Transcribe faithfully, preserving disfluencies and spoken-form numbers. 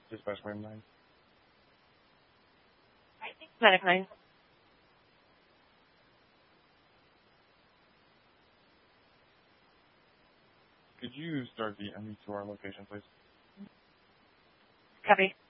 Dispatch Wave nine. Medic nine. Could you start the M E to our location, please? Copy.